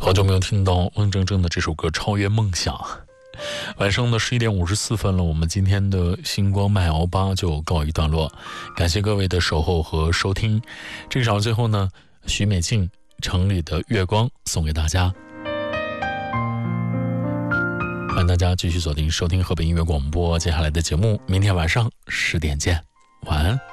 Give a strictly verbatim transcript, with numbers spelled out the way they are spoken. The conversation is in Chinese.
好久没有听到汪铮铮的这首歌《超越梦想》。晚上的十一点五十四分了，我们今天的星光麦熬吧就告一段落，感谢各位的守候和收听。这个小最后呢，许美静《城里的月光》送给大家，欢迎大家继续锁定收听河北音乐广播接下来的节目，明天晚上十点见，晚安。